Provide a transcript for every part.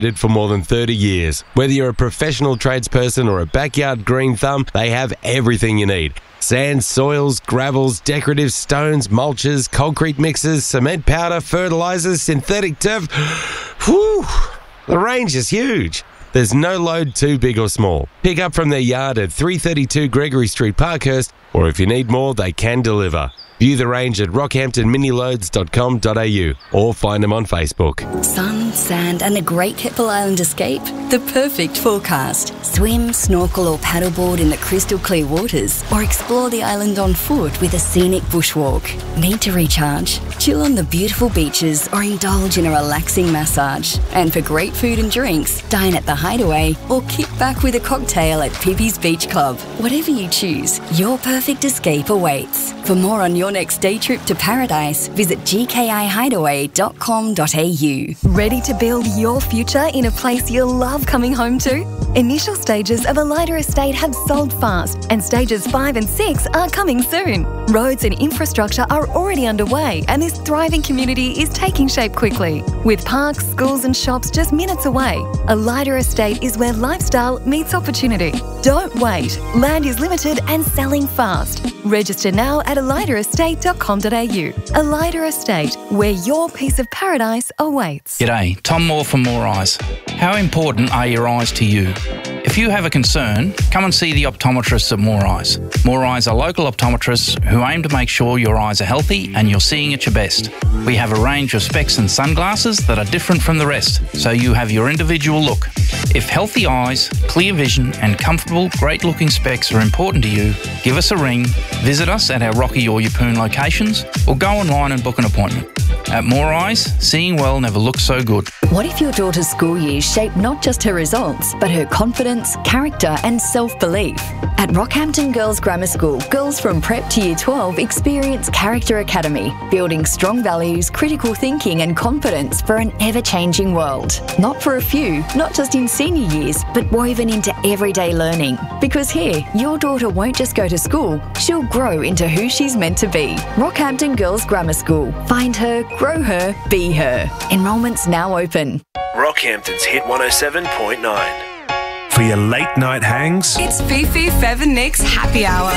For more than 30 years. Whether you're a professional tradesperson or a backyard green thumb, they have everything you need. Sands, soils, gravels, decorative stones, mulches, concrete mixers, cement powder, fertilisers, synthetic turf. Whew! The range is huge. There's no load too big or small. Pick up from their yard at 332 Gregory Street, Parkhurst, or if you need more, they can deliver. View the range at rockhamptonminiloads.com.au or find them on Facebook. Sun, sand and a great Keppel Island escape? The perfect forecast. Swim, snorkel or paddleboard in the crystal clear waters or explore the island on foot with a scenic bushwalk. Need to recharge? Chill on the beautiful beaches or indulge in a relaxing massage. And for great food and drinks, dine at the Hideaway or kick back with a cocktail at Pippi's Beach Club. Whatever you choose, your perfect escape awaits. For more on your next day trip to paradise, visit gkihideaway.com.au. Ready to build your future in a place you'll love coming home to? Initial stages of Elida Estate have sold fast and stages 5 and 6 are coming soon. Roads and infrastructure are already underway and this thriving community is taking shape quickly. With parks, schools and shops just minutes away, Elida Estate is where lifestyle meets opportunity. Don't wait. Land is limited and selling fast. Register now at elidaestate.com.au. Elida Estate, where your piece of paradise awaits. G'day, Tom Moore from More Eyes. How important are your eyes to you? If you have a concern, come and see the optometrists at More Eyes. More Eyes are local optometrists who aim to make sure your eyes are healthy and you're seeing at your best. We have a range of specs and sunglasses that are different from the rest, so you have your individual look. If healthy eyes, clear vision and comfortable, great-looking specs are important to you, give us a ring, visit us at our Rocky or Yeppoon locations, or go online and book an appointment. At More Eyes, seeing well never looks so good. What if your daughter's school years shape not just her results, but her confidence, character and self-belief? At Rockhampton Girls Grammar School, girls from Prep to Year 12 experience Character Academy, building strong values, critical thinking and confidence for an ever-changing world. Not for a few, not just in senior years, but woven into everyday learning. Because here, your daughter won't just go to school, she'll grow into who she's meant to be. Rockhampton Girls Grammar School. Find her, grow her, be her. Enrolment's now open. Rockhampton's Hit 107.9. For your late night hangs, It's Fifi, Fev and Nick's Happy Hour.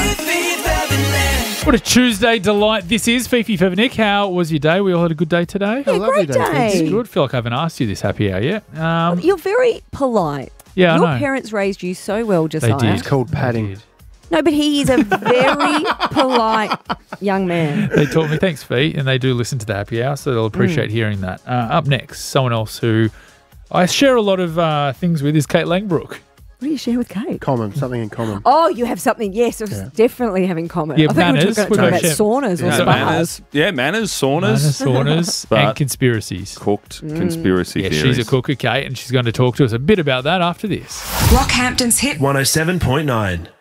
What a Tuesday delight this is. Fifi, Fev, Nick, how was your day? We all had a good day today? Yeah, great day. It's good. I feel like I haven't asked you this happy hour yet. You're very polite. Yeah, Your I know. parents raised you so well, They Josiah. did. It's called padding. No, but he is a very polite young man. They taught me. Thanks, Fee. And they do listen to the happy hour, so they'll appreciate hearing that. Up next, someone else who I share a lot of things with is Kate Langbrook. What do you share with Kate? Something in common. Oh, you have something. Yes, it was definitely having common. Yeah, I think manners. we were talking about saunas or spas. Manners. Yeah, manners, saunas. Saunas But- and conspiracies. Cooked conspiracy Yeah, theories. she's a cooker, Kate, and she's going to talk to us a bit about that after this. Rockhampton's Hit 107.9.